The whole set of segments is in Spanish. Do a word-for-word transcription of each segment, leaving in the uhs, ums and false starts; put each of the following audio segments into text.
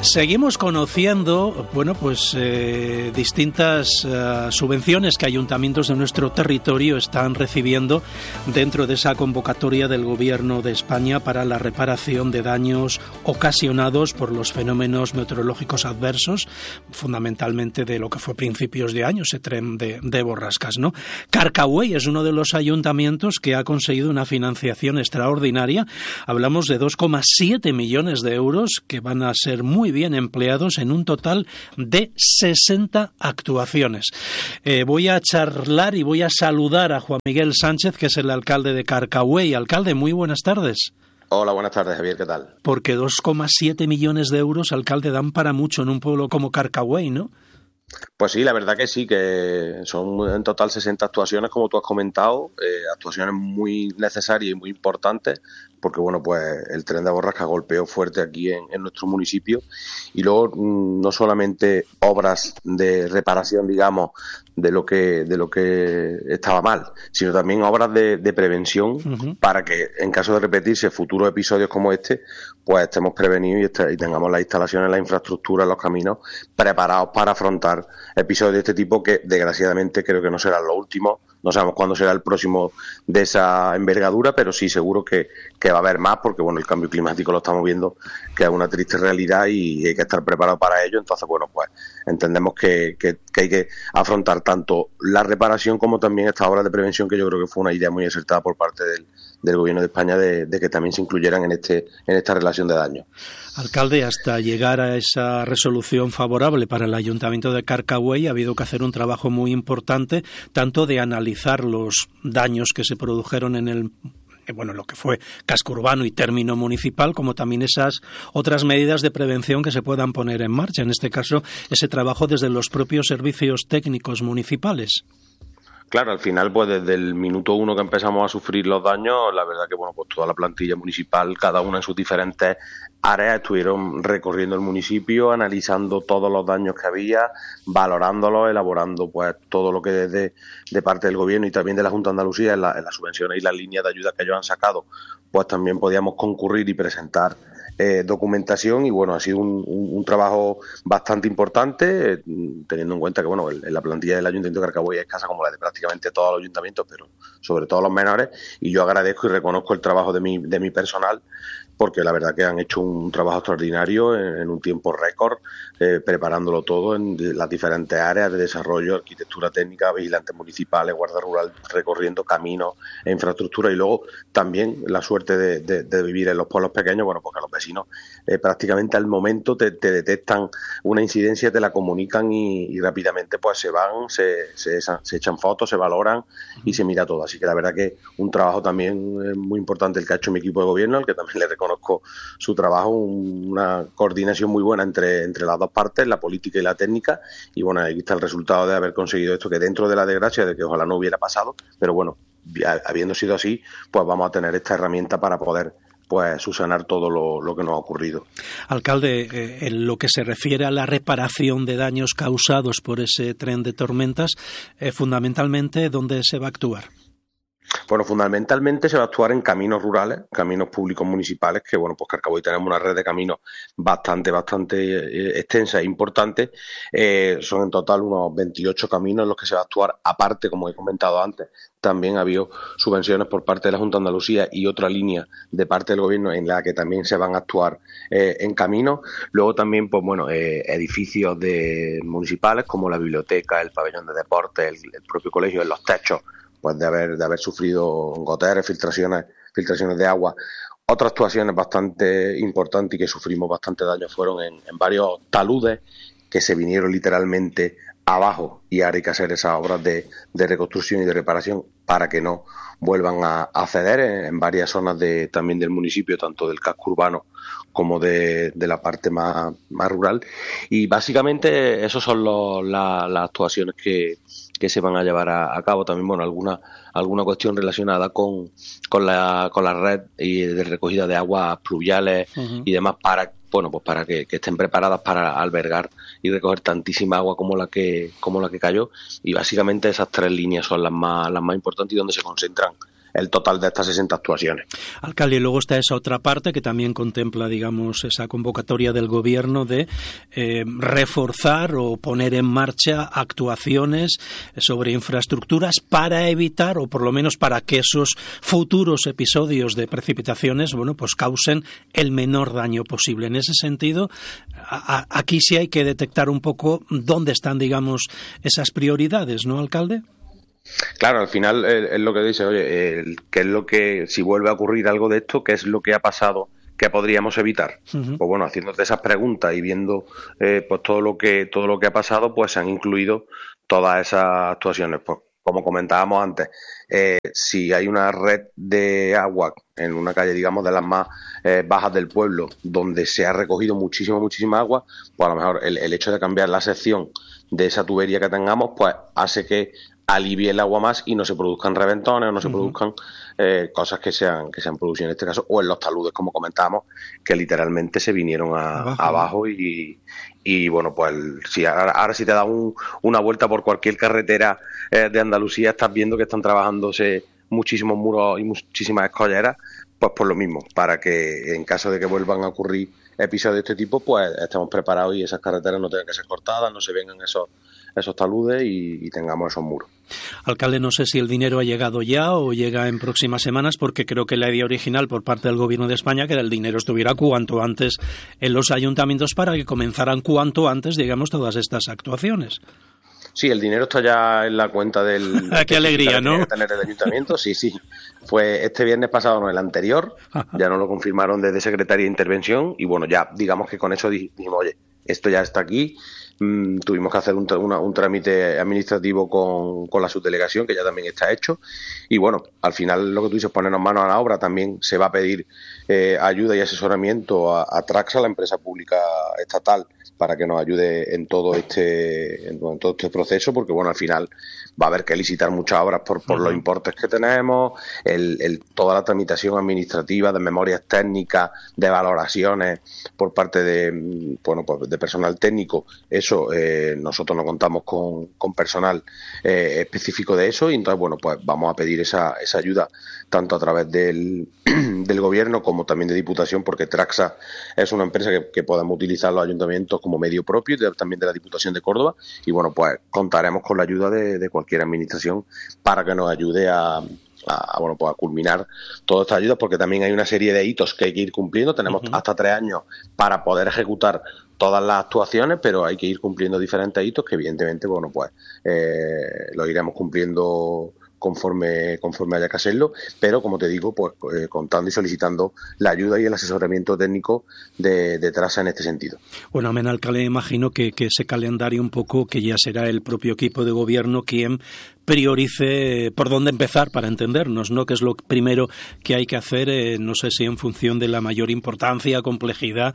Seguimos conociendo, bueno, pues eh, distintas uh, subvenciones que ayuntamientos de nuestro territorio están recibiendo dentro de esa convocatoria del Gobierno de España para la reparación de daños ocasionados por los fenómenos meteorológicos adversos, fundamentalmente de lo que fue principios de año, ese tren de, de borrascas, ¿no? Carcagüey es uno de los ayuntamientos que ha conseguido una financiación extraordinaria. Hablamos de dos coma siete millones de euros que van a ser muy bien empleados en un total de sesenta actuaciones. Eh, voy a charlar y voy a saludar a Juan Miguel Sánchez, que es el alcalde de Carcagüey. Alcalde, muy buenas tardes. Hola, buenas tardes, Javier, ¿qué tal? Porque dos coma siete millones de euros, alcalde, dan para mucho en un pueblo como Carcagüey, ¿no? Pues sí, la verdad que sí, que son en total sesenta actuaciones, como tú has comentado, eh, actuaciones muy necesarias y muy importantes, porque bueno, pues el tren de borrasca golpeó fuerte aquí en, en nuestro municipio, y luego no solamente obras de reparación, digamos, de lo que de lo que estaba mal, sino también obras de, de prevención, uh-huh, para que en caso de repetirse futuros episodios como este, pues estemos prevenidos y, este, y tengamos las instalaciones, la infraestructura, los caminos preparados para afrontar episodios de este tipo que desgraciadamente creo que no serán los últimos. No sabemos cuándo será el próximo de esa envergadura, pero sí seguro que, que va a haber más, porque bueno, el cambio climático lo estamos viendo, que es una triste realidad y hay que estar preparado para ello. Entonces, bueno, pues entendemos que, que, que hay que afrontar tanto la reparación como también estas obras de prevención, que yo creo que fue una idea muy acertada por parte del, del Gobierno de España de, de que también se incluyeran en este en esta relación de daño. Alcalde, hasta llegar a esa resolución favorable para el Ayuntamiento de Carcagüey ha habido que hacer un trabajo muy importante, tanto de analizar los daños que se produjeron en el bueno, lo que fue casco urbano y término municipal, como también esas otras medidas de prevención que se puedan poner en marcha. En este caso, ese trabajo desde los propios servicios técnicos municipales. Claro, al final, pues desde el minuto uno que empezamos a sufrir los daños, la verdad que bueno, pues toda la plantilla municipal, cada una en sus diferentes áreas, estuvieron recorriendo el municipio, analizando todos los daños que había, valorándolos, elaborando pues todo lo que desde de parte del gobierno y también de la Junta de Andalucía en, la, en las subvenciones y las líneas de ayuda que ellos han sacado, pues también podíamos concurrir y presentar Eh, documentación. Y bueno, ha sido un, un, un trabajo bastante importante, eh, teniendo en cuenta que bueno, el, la plantilla del Ayuntamiento de Carcagüey es escasa como la de prácticamente todos los ayuntamientos, pero sobre todo los menores, y yo agradezco y reconozco el trabajo de mi, de mi personal, porque la verdad que han hecho un trabajo extraordinario en, en un tiempo récord, eh, preparándolo todo en las diferentes áreas de desarrollo, arquitectura técnica, vigilantes municipales, guardia rural, recorriendo caminos e infraestructura, y luego también la suerte de, de, de vivir en los pueblos pequeños, bueno, porque a los vecinos eh, prácticamente al momento te, te detectan una incidencia, te la comunican y, y rápidamente pues se van, se, se, se echan fotos, se valoran y se mira todo. Así que la verdad que un trabajo también eh, muy importante el que ha hecho mi equipo de gobierno, al que también le reconozco su trabajo, una coordinación muy buena entre, entre las dos partes, la política y la técnica, y bueno, aquí está el resultado de haber conseguido esto, que dentro de la desgracia de que ojalá no hubiera pasado, pero bueno, habiendo sido así, pues vamos a tener esta herramienta para poder pues subsanar todo lo, lo que nos ha ocurrido. Alcalde, eh, en lo que se refiere a la reparación de daños causados por ese tren de tormentas, eh, fundamentalmente, ¿dónde se va a actuar? Bueno, fundamentalmente se va a actuar en caminos rurales, caminos públicos municipales, que bueno, pues Carcagüey tenemos una red de caminos bastante, bastante eh, extensa e importante. Eh, son en total unos veintiocho caminos en los que se va a actuar. Aparte, como he comentado antes, también ha habido subvenciones por parte de la Junta de Andalucía y otra línea de parte del gobierno en la que también se van a actuar eh, en caminos. Luego también, pues bueno, eh, edificios de municipales como la biblioteca, el pabellón de deportes, el, el propio colegio, en los techos, pues de haber de haber sufrido goteras, filtraciones, filtraciones de agua. Otras actuaciones bastante importantes y que sufrimos bastante daño fueron en, en varios taludes que se vinieron literalmente abajo, y ahora hay que hacer esas obras de, de reconstrucción y de reparación para que no vuelvan a, a ceder en, en varias zonas de también del municipio, tanto del casco urbano como de, de la parte más, más rural. Y básicamente esos son los, la, las actuaciones que que se van a llevar a, a cabo. También, bueno, alguna alguna cuestión relacionada con, con la con la red y de recogida de aguas pluviales, uh-huh, y demás, para bueno pues para que, que estén preparadas para albergar y recoger tantísima agua como la que como la que cayó. Y básicamente esas tres líneas son las más las más importantes y donde se concentran el total de estas sesenta actuaciones. Alcalde, y luego está esa otra parte que también contempla, digamos, esa convocatoria del Gobierno de eh, reforzar o poner en marcha actuaciones sobre infraestructuras para evitar, o por lo menos para que esos futuros episodios de precipitaciones, bueno, pues causen el menor daño posible. En ese sentido, a, a, aquí sí hay que detectar un poco dónde están, digamos, esas prioridades, ¿no, alcalde? Claro, al final es, es lo que dice, oye, el, qué es lo que, si vuelve a ocurrir algo de esto, qué es lo que ha pasado que podríamos evitar. Uh-huh. Pues bueno, haciéndote esas preguntas y viendo eh, pues todo lo que todo lo que ha pasado, pues se han incluido todas esas actuaciones. Pues como comentábamos antes, eh, si hay una red de agua en una calle, digamos, de las más eh, bajas del pueblo, donde se ha recogido muchísima, muchísima agua, pues a lo mejor el, el hecho de cambiar la sección de esa tubería que tengamos, pues hace que alivie el agua más y no se produzcan reventones o no se uh-huh. produzcan eh, cosas que se han que se han producido en este caso, o en los taludes, como comentábamos, que literalmente se vinieron a, abajo, abajo y, y bueno, pues si ahora, ahora si te das un, una vuelta por cualquier carretera eh, de Andalucía, estás viendo que están trabajándose muchísimos muros y muchísimas escolleras, pues por lo mismo, para que en caso de que vuelvan a ocurrir episodios de este tipo, pues estemos preparados y esas carreteras no tengan que ser cortadas, no se vengan esos esos taludes y, y tengamos esos muros. Alcalde, no sé si el dinero ha llegado ya o llega en próximas semanas, porque creo que la idea original por parte del Gobierno de España que el dinero estuviera cuanto antes en los ayuntamientos para que comenzaran cuanto antes, digamos, todas estas actuaciones. Sí, el dinero está ya en la cuenta del... ¡Qué alegría!, ¿no? Que tener el ayuntamiento, sí, sí. Fue este viernes pasado, no, el anterior, Ajá. ya nos lo confirmaron desde Secretaría de Intervención y bueno, ya digamos que con eso dijimos, oye, esto ya está aquí. Mm, tuvimos que hacer un, una, un trámite administrativo con, con la subdelegación, que ya también está hecho, y bueno, al final lo que tú dices, ponernos manos a la obra. También se va a pedir eh, ayuda y asesoramiento a, a Traxa, la empresa pública estatal, para que nos ayude en todo este en todo este proceso, porque bueno, al final va a haber que licitar muchas obras por, por uh-huh. los importes que tenemos, el, el, toda la tramitación administrativa de memorias técnicas, de valoraciones por parte de bueno pues de personal técnico. Eso eh, nosotros no contamos con, con personal eh, específico de eso, y entonces bueno, pues vamos a pedir esa, esa ayuda tanto a través del, del gobierno como también de Diputación, porque Traxa es una empresa que, que podemos utilizar los ayuntamientos como medio propio, de, también de la Diputación de Córdoba, y bueno, pues contaremos con la ayuda de, de cualquier administración para que nos ayude a, a, a, bueno, pues a culminar todas estas ayudas, porque también hay una serie de hitos que hay que ir cumpliendo. Tenemos uh-huh. hasta tres años para poder ejecutar todas las actuaciones, pero hay que ir cumpliendo diferentes hitos que evidentemente, bueno, pues eh, lo iremos cumpliendo conforme conforme haya que hacerlo, pero como te digo, pues eh, contando y solicitando la ayuda y el asesoramiento técnico de, de Traxa en este sentido. Bueno, amén, alcalde, imagino que, que ese calendario un poco que ya será el propio equipo de gobierno quien priorice por dónde empezar para entendernos, ¿no? Que es lo primero que hay que hacer, eh, no sé si en función de la mayor importancia, complejidad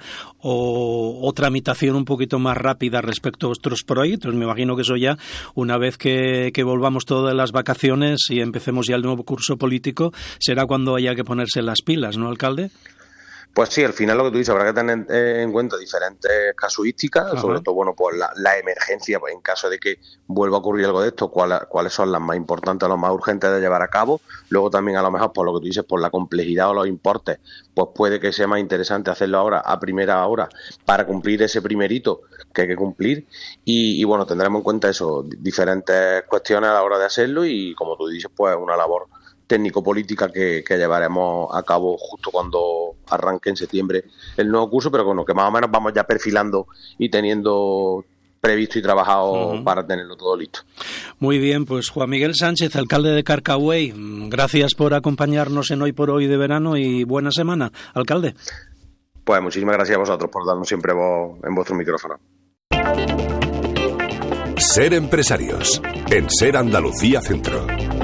o, o tramitación un poquito más rápida respecto a otros proyectos. Me imagino que eso ya, una vez que, que volvamos todas las vacaciones y empecemos ya el nuevo curso político, será cuando haya que ponerse las pilas, ¿no, alcalde? Pues sí, al final lo que tú dices, habrá que tener en cuenta diferentes casuísticas, Ajá. sobre todo, bueno, pues la, la emergencia, pues en caso de que vuelva a ocurrir algo de esto, cuáles cuáles son las más importantes, las más urgentes de llevar a cabo. Luego también, a lo mejor, por lo que tú dices, por la complejidad o los importes, pues puede que sea más interesante hacerlo ahora, a primera hora, para cumplir ese primerito que hay que cumplir. Y, y bueno, tendremos en cuenta eso, diferentes cuestiones a la hora de hacerlo, y como tú dices, pues una labor técnico-política que, que llevaremos a cabo justo cuando arranque en septiembre el nuevo curso, pero bueno, que más o menos vamos ya perfilando y teniendo previsto y trabajado uh-huh. para tenerlo todo listo. Muy bien, pues Juan Miguel Sánchez, alcalde de Carcagüey, gracias por acompañarnos en Hoy por Hoy de verano y buena semana, alcalde. Pues muchísimas gracias a vosotros por darnos siempre voz en vuestro micrófono. Ser empresarios, en Ser Andalucía Centro.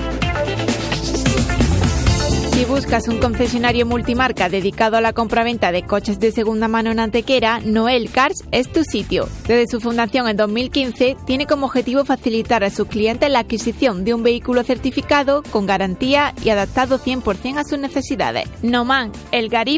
Si buscas un concesionario multimarca dedicado a la compraventa de coches de segunda mano en Antequera, Noel Cars es tu sitio. Desde su fundación en dos mil quince, tiene como objetivo facilitar a sus clientes la adquisición de un vehículo certificado, con garantía y adaptado cien por ciento a sus necesidades. Nomán, El Garib,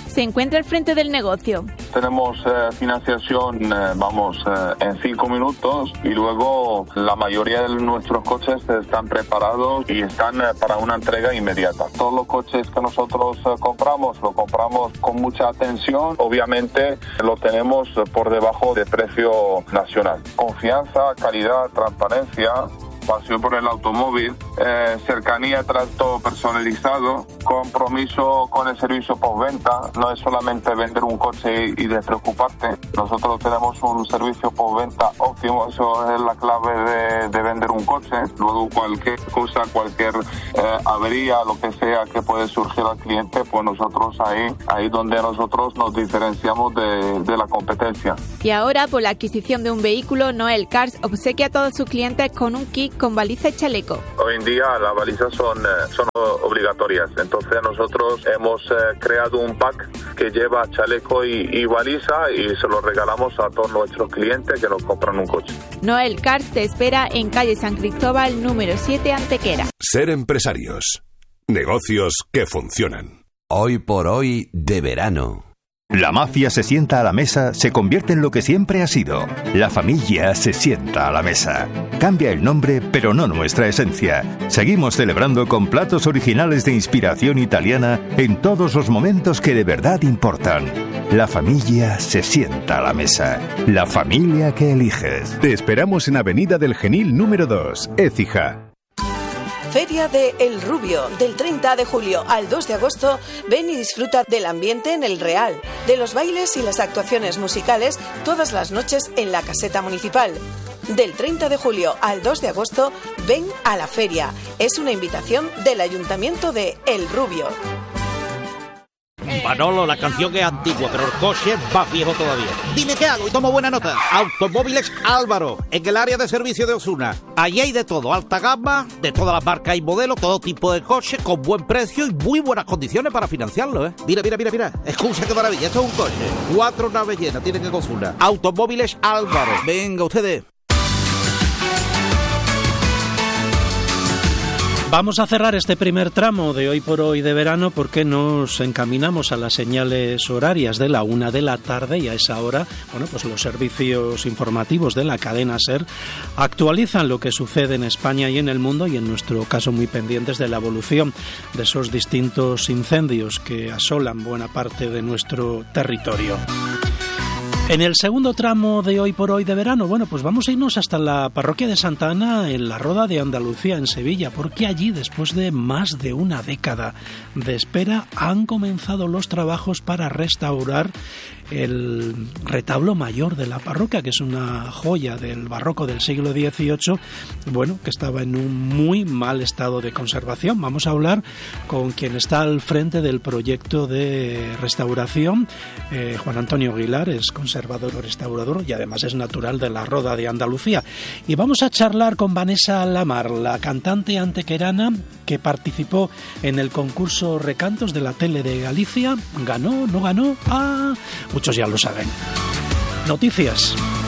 se encuentra al frente del negocio. Tenemos eh, financiación, eh, vamos, eh, en cinco minutos y luego la mayoría de nuestros coches están preparados y están eh, para una entrega inmediata. Todos los coches que nosotros eh, compramos, lo compramos con mucha atención. Obviamente lo tenemos por debajo de precio nacional. Confianza, calidad, transparencia, pasión por el automóvil, eh, cercanía, trato personalizado, compromiso con el servicio postventa. No es solamente vender un coche y despreocuparte. Nosotros tenemos un servicio postventa óptimo. Eso es la clave de, de vender un coche. Luego cualquier cosa, cualquier eh, avería, lo que sea que puede surgir al cliente, pues nosotros ahí, ahí donde nosotros nos diferenciamos de, de la competencia. Y ahora, por la adquisición de un vehículo, Noel Cars obsequia a todos sus clientes con un kit con baliza y chaleco. Hoy en día las balizas son, son obligatorias, entonces nosotros hemos eh, creado un pack que lleva chaleco y, y baliza y se lo regalamos a todos nuestros clientes que nos compran un coche. Noel Cars te espera en calle San Cristóbal número siete, Antequera. Ser empresarios. Negocios que funcionan. Hoy por hoy de verano. La mafia se sienta a la mesa, se convierte en lo que siempre ha sido. La familia se sienta a la mesa. Cambia el nombre, pero no nuestra esencia. Seguimos celebrando con platos originales de inspiración italiana en todos los momentos que de verdad importan. La familia se sienta a la mesa. La familia que eliges. Te esperamos en Avenida del Genil número dos, Écija. Feria de El Rubio, del treinta de julio al dos de agosto, ven y disfruta del ambiente en el Real, de los bailes y las actuaciones musicales todas las noches en la caseta municipal. Del treinta de julio al dos de agosto, ven a la feria. Es una invitación del Ayuntamiento de El Rubio. Manolo, la canción es antigua, pero el coche es más viejo todavía. Dime qué hago y tomo buena nota. Automóviles Álvaro, en el área de servicio de Osuna. Allí hay de todo, alta gama, de todas las marcas y modelos, todo tipo de coches, con buen precio y muy buenas condiciones para financiarlo, ¿eh? Mira, mira, mira, mira. Escucha qué maravilla, esto es un coche. Cuatro naves llenas, tienen que Osuna. Automóviles Álvaro. Venga, ustedes. Vamos a cerrar este primer tramo de Hoy por Hoy de verano porque nos encaminamos a las señales horarias de la una de la tarde y a esa hora, bueno, pues los servicios informativos de la cadena SER actualizan lo que sucede en España y en el mundo y en nuestro caso muy pendientes de la evolución de esos distintos incendios que asolan buena parte de nuestro territorio. En el segundo tramo de Hoy por Hoy de verano, bueno, pues vamos a irnos hasta la parroquia de Santa Ana en la Roda de Andalucía, en Sevilla, porque allí, después de más de una década de espera, han comenzado los trabajos para restaurar el retablo mayor de la parroquia, que es una joya del barroco del siglo dieciocho, bueno, que estaba en un muy mal estado de conservación. Vamos a hablar con quien está al frente del proyecto de restauración, eh, Juan Antonio Aguilar, es conservador o restaurador y además es natural de la Roda de Andalucía. Y vamos a charlar con Vanessa Lamar, la cantante antequerana que participó en el concurso Recantos de la Tele de Galicia. ¿Ganó? ¿No ganó? Ah, muchos ya lo saben. Noticias.